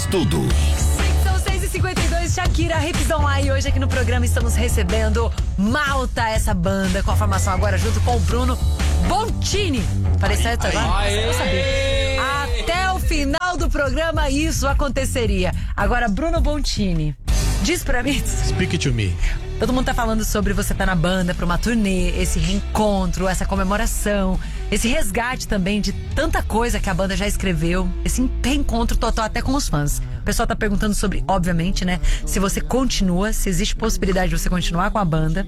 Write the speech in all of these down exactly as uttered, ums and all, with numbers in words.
tudo. São seis e cinquenta e dois, Shakira, Hips Online. Hoje aqui no programa estamos recebendo Malta, essa banda, com a formação agora junto com o Bruno Bontini. Falei certo agora? Eu sabia. Até o final do programa isso aconteceria. Agora, Bruno Bontini, diz pra mim. Speak it to me. Todo mundo tá falando sobre você tá na banda pra uma turnê, esse reencontro, essa comemoração, esse resgate também de tanta coisa que a banda já escreveu, esse reencontro total até com os fãs. O pessoal tá perguntando sobre, obviamente, né, se você continua, se existe possibilidade de você continuar com a banda.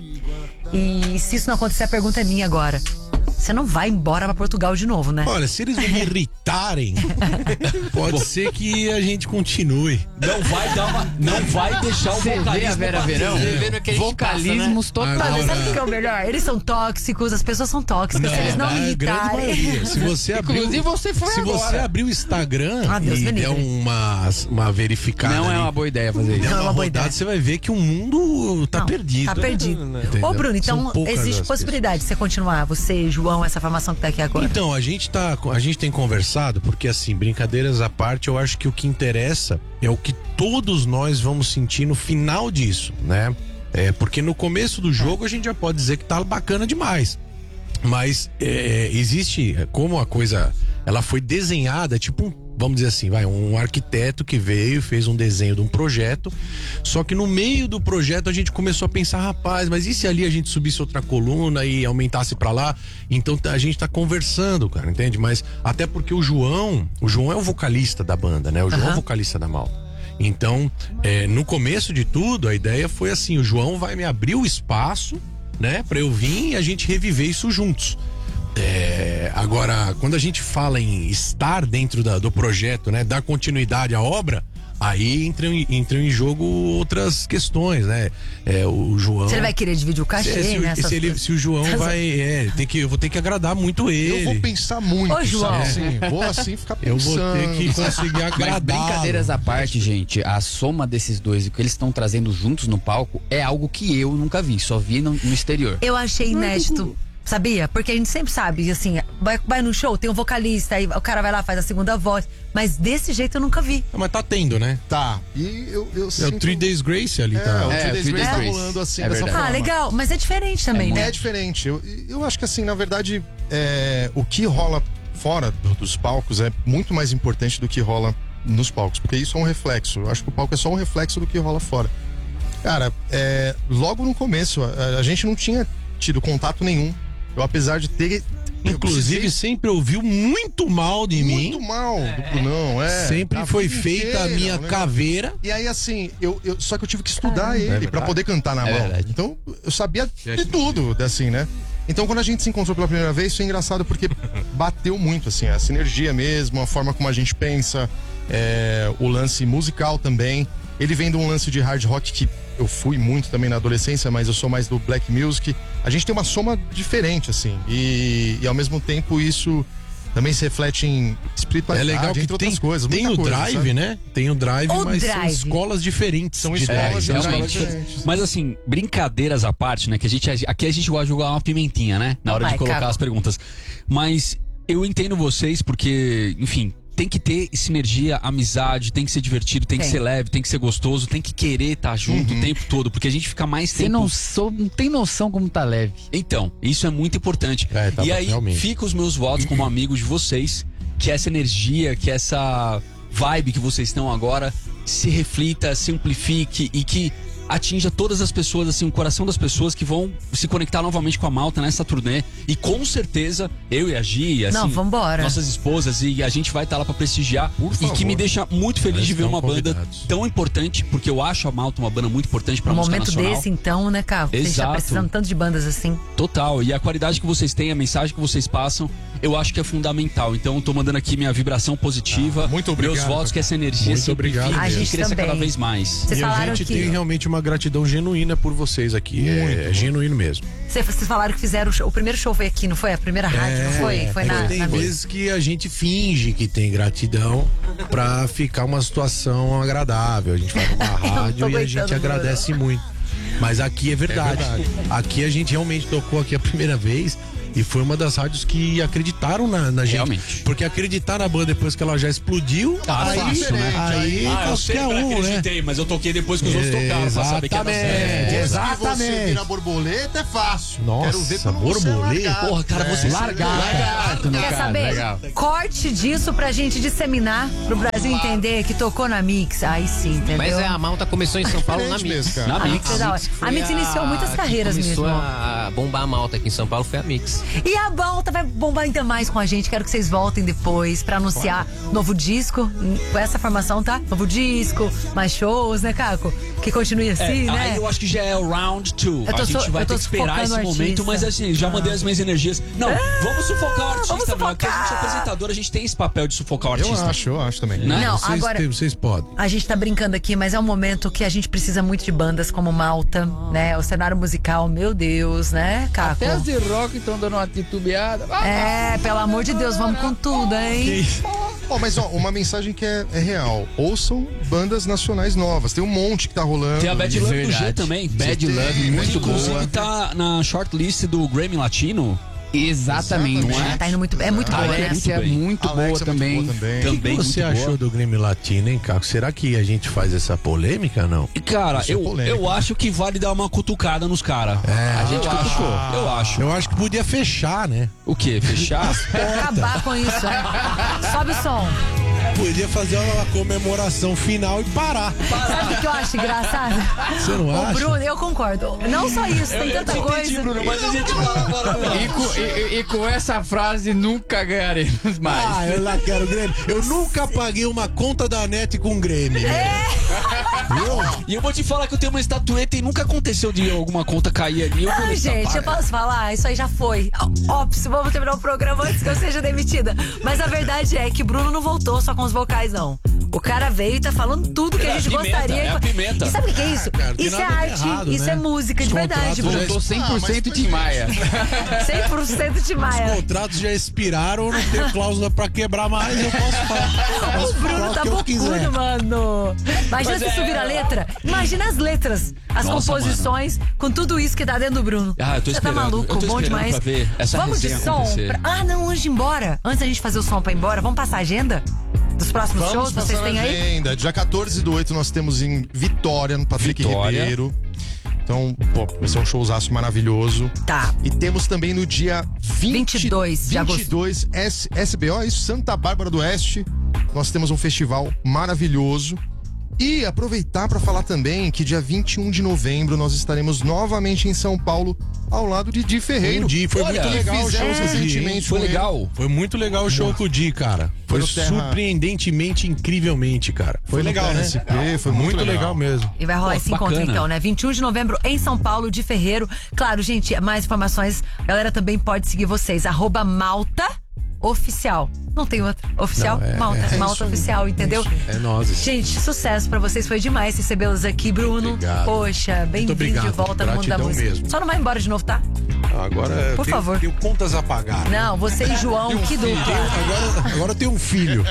E se isso não acontecer, a pergunta é minha agora. Você não vai embora pra Portugal de novo, né? Olha, se eles não me irritarem, pode ser que a gente continue. Não vai dar uma, não vai deixar o Você vocalismo vê a Vera bater. Verão? Você vê no que a gente Vocalismos passa, né? totais. Mas sabe o que é o melhor? Eles são tóxicos, as pessoas são tóxicas, se eles não a me grande irritarem. maioria. Se você abrir, Inclusive você foi se agora. você abrir o Instagram Ah, Deus e me der livre. uma, uma verificada, Não é ali, uma boa ideia fazer isso. der Não é uma uma boa rodada, ideia. você vai ver que o mundo tá Não, perdido. Tá perdido. Entendeu? Ô, Bruno, então São poucas existe as possibilidade de você continuar, você, João, essa formação que tá aqui agora? Então, a gente tá, a gente tem conversado, porque assim, brincadeiras à parte, eu acho que o que interessa é o que todos nós vamos sentir no final disso, né? É, porque no começo do jogo a gente já pode dizer que tá bacana demais. Mas é, existe, como a coisa, ela foi desenhada, tipo um, vamos dizer assim, vai, um arquiteto que veio, fez um desenho de um projeto, só que no meio do projeto a gente começou a pensar, rapaz, mas e se ali a gente subisse outra coluna e aumentasse pra lá? Então a gente tá conversando, cara, entende? Mas até porque o João, o João é o vocalista da banda, né? O João é o vocalista da Malta. Então, é, no começo de tudo, a ideia foi assim, o João vai me abrir o espaço, né, pra eu vir e a gente reviver isso juntos. É, agora, quando a gente fala em estar dentro da, do projeto, né, dar continuidade à obra, aí entram, entram em jogo outras questões, né? É, o João. Você vai querer dividir o cachê, se, se, né? se, ele, se o João vai. É, tem que, eu vou ter que agradar muito ele. Eu vou pensar muito, Ô, João. sabe? Assim, vou assim ficar Eu pensando. vou ter que conseguir Mas agradar. brincadeiras à parte, gente, a soma desses dois, o que eles estão trazendo juntos no palco, é algo que eu nunca vi, só vi no, no exterior. Eu achei inédito. Sabia? Porque a gente sempre sabe, assim, vai, vai no show, tem um vocalista, aí o cara vai lá, faz a segunda voz. Mas desse jeito eu nunca vi. Mas tá tendo, né? Tá. E eu, eu É sinto... o Three Days Grace ali, É, tá? o É, Three Days Three Grace Days tá Grace. rolando assim, É dessa verdade. Ah, forma. legal. Mas é diferente também, né? É diferente. Eu, eu acho que assim, na verdade, é, o que rola fora do- dos palcos é muito mais importante do que rola nos palcos. Porque isso é um reflexo. Eu acho que o palco é só um reflexo do que rola fora. Cara, é, logo no começo, a, a gente não tinha tido contato nenhum. Eu, apesar de ter... eu Inclusive, precisei sempre ouviu muito mal de muito mim. mal do Brunão, é. Sempre A foi vida feita a inteira, minha um negócio. caveira. E aí, assim, eu, eu- só que eu tive que estudar ele verdade. pra poder cantar na É mão. verdade. Então, eu sabia de tudo, assim, né? Então, quando a gente se encontrou pela primeira vez, foi engraçado porque bateu muito, assim, a sinergia mesmo, a forma como a gente pensa, é, o lance musical também. Ele vem de um lance de hard rock que eu fui muito também na adolescência, mas eu sou mais do black music. A gente tem uma soma diferente, assim, e, e ao mesmo tempo isso também se reflete em É espiritualidade, legal que entre tem, outras coisas. tem muita o coisa, drive, sabe? né? Tem o drive, O mas são drive. escolas diferentes. São de escolas, drive. realmente. realmente. Mas assim, brincadeiras à parte, né? Que a gente, aqui a gente gosta de jogar uma pimentinha, né? Na hora Vai, de colocar Caco. as perguntas. Mas eu entendo vocês porque, enfim, tem que ter sinergia, amizade, tem que ser divertido, tem, Tem. que ser leve, tem que ser gostoso, tem que querer estar junto o tempo todo, porque a gente fica mais Você tempo. não, sou, não tem noção como tá leve. Então, isso é muito importante. É, tá e bom, aí, realmente. fica os meus votos como amigos de vocês, que essa energia, que essa vibe que vocês estão agora se reflita, se amplifique e que atinja todas as pessoas, assim, o coração das pessoas que vão se conectar novamente com a Malta nessa turnê. E com certeza, eu e a Gi, assim, Não, vambora. nossas esposas, e a gente vai estar lá pra prestigiar. Por E favor. que me deixa muito feliz Mas de ver estão uma banda convidados. tão importante, porque eu acho a Malta uma banda muito importante pra Um música momento nacional. desse, então, né, Carlos? A gente tá Exato. precisando tanto de bandas assim. Total, e a qualidade que vocês têm, a mensagem que vocês passam, eu acho que é fundamental. Então eu tô mandando aqui minha vibração positiva, Ah, muito obrigado, meus votos, que essa energia Muito se amplifique obrigado A e gente cresça também. cada vez mais. Vocês E a falaram gente que. tem realmente uma gratidão genuína por vocês aqui. É, é genuíno mesmo. Cê- Vocês falaram que fizeram o show. O primeiro show foi aqui, não foi? A primeira rádio, não foi? Foi na. É, tem na vezes que a gente finge que tem gratidão pra ficar uma situação agradável. A gente vai numa rádio e a gente aguentando, agradece muito. Mas aqui é verdade. Aqui a gente realmente tocou aqui a primeira vez. E foi uma das rádios que acreditaram na, na gente. Realmente. Porque acreditar na banda depois que ela já explodiu, Ah, aí, fácil, né? aí Ah, eu sempre qualquer um, né? acreditei, mas eu toquei depois que os outros tocaram, pra saber que era Exatamente. certo. Você Exatamente. vira borboleta é fácil. Nossa, Quero ver quando você borboleta? largar. Porra, cara, você É. Largar, largar. no Quer caso, saber? legal. Corte disso pra gente disseminar, pro Brasil entender que tocou na Mix. Aí sim, entendeu? Mas é, a Malta começou em São Paulo na Diferente Mix. mesmo, cara. Na A Mix. Mix é da hora. foi A Mix iniciou muitas que carreiras começou mesmo. a bombar a Malta aqui em São Paulo foi a Mix. E a Malta vai bombar ainda mais com a gente. Quero que vocês voltem depois pra anunciar novo disco. Com essa formação, tá? Novo disco, mais shows, né, Caco? Que continue assim, É, né? aí eu acho que já é o round two. Eu tô A gente so- vai eu tô ter que esperar esse sufocando o momento, artista. mas assim, já mandei as minhas energias. Não, vamos sufocar o artista, vamos meu. Porque a gente é sufocar. apresentador, a gente tem esse papel de sufocar o Eu artista. acho, eu acho também. Né? Não, Vocês, agora. têm- vocês podem. A gente tá brincando aqui, mas é um momento que a gente precisa muito de bandas como Malta, né? O cenário musical, meu Deus, né, Caco? Até as de rock estão dando uma titubeada. Ah, É, pelo amor de Deus, vamos com tudo, hein? Ó, mas ó, uma mensagem que é, é real. Ouçam bandas nacionais novas. Tem um monte que tá rolando. Tem a Bad Love do G Verdade. também. Bad Você Love, tem, muito inclusive boa. tá na shortlist do Grammy Latino. Exatamente. Exatamente. Ah, tá indo muito, é muito Ah, boa, é né? muito Essa é bem. muito Alexa boa é muito também. boa também. O que Também você muito achou boa. do Grêmio Latino, hein, Caco? Será que a gente faz essa polêmica, não? E, cara, Isso é eu, polêmico. eu acho que vale dar uma cutucada nos caras. É, a gente eu cutucou. acho. Eu acho. Eu acho que podia fechar, né? O quê? Fechar? Acabar com isso, né? Sobe o som. Podia fazer uma comemoração final e parar. Sabe o que eu acho engraçado? Você não O acha? Bruno, eu concordo. Não só isso, tem tanta coisa. mas a gente fala agora. E com, e- e com essa frase nunca ganharemos mais. Ah, eu lá quero Grêmio. Eu nunca paguei uma conta da net com Grêmio. É. Viu? E eu vou te falar que eu tenho uma estatueta e nunca aconteceu de alguma conta cair ali. Eu vou Ai, deixar gente, eu pagar. posso falar? Isso aí já foi. Ó, Ops, vamos terminar o programa antes que eu seja demitida. Mas a verdade é que Bruno não voltou só com os vocais, não. O cara veio e tá falando tudo que É a a gente pimenta, gostaria. é a pimenta. E sabe o que é isso? cara, tem Isso é nada de arte, errado, isso né? é música, Os de verdade, contratos Bruno. já- Voltou cem por cento Ah, mas de Maia. cem por cento de Os Maia. contratos já expiraram, eu não tenho cláusula pra quebrar mais, eu posso falar. O Posso falar Bruno o tá que eu quiser. bocudo, mano. Imagina Mas se é- subir a letra. Imagina as letras, as Nossa, composições, com tudo isso que tá dentro do Bruno. Ah, eu tô Você tá esperando. maluco, Eu tô bom esperando demais. pra ver essa Vamos de resenha som? acontecer. pra- Ah, não, antes de ir embora. Antes da gente fazer o som pra ir embora, vamos passar a agenda dos próximos Vamos shows que vocês passar têm na aí? agenda. Dia quatorze do oito nós temos em Vitória, no Patrick Vitória. Ribeiro. Então, pô, vai ser um showzaço maravilhoso. Tá. E temos também no dia vinte, vinte e dois de agosto. vinte e dois, S, SBO, isso, Santa Bárbara do Oeste. Nós temos um festival maravilhoso. E aproveitar para falar também que dia vinte e um de novembro nós estaremos novamente em São Paulo, ao lado de Di Ferreiro. O Di, foi Olha, muito legal o show fizemos com o Di, hein? recentemente Foi com ele. legal. Foi muito legal o show com o Di, cara. Foi no Terra- surpreendentemente, incrivelmente, cara. Foi, no legal, Terra né? S P, foi muito, Muito legal mesmo. E vai rolar Pô, esse encontro bacana. então, né? vinte e um de novembro em São Paulo, de Ferreiro. Claro, gente, mais informações. A galera também pode seguir vocês. Arroba Malta Oficial. Não tem outra. Oficial? Não, é- Malta. é Malta isso aí, Oficial, entendeu? É nós. Gente, sucesso pra vocês. Foi demais recebê-los aqui, Bruno. Obrigado. Poxa, bem-vindo de obrigado. volta no mundo da Gratidão música. mesmo. Só não vai embora de novo, tá? Agora eu Por tenho, favor. tenho contas a pagar. Não, você e João, que dupla. Agora, agora eu tenho um filho.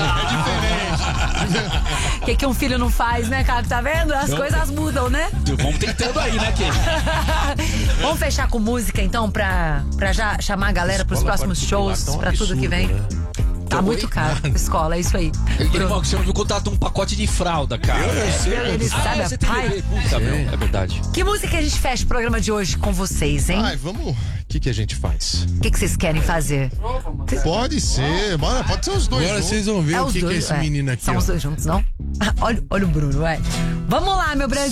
O que, que um filho não faz, né, cara? Tá vendo? As coisas mudam, né? Vamos tentando aí, né, Ken? Vamos fechar com música, então, pra, pra já chamar a galera pros Escola próximos particular shows, tá um pra tudo que vem. absurdo, né? Tá muito caro. Escola, é isso aí. Bruno. Irmão, que você não viu contato um pacote de fralda, cara. Eu sei. Ele sabe Ah, a você tem pai. bebê. Puta, meu, é verdade. Que música a gente fecha o programa de hoje com vocês, hein? Ai, vamos. O que, que a gente faz? O que, que vocês querem fazer? Pode ser, bora, pode ser os dois. Agora juntos. vocês vão ver É o os que, que é dois, esse é. menino aqui. São ó. os dois juntos, não? Ah, olha, olha o Bruno, vai. Vamos lá, meu Brasil.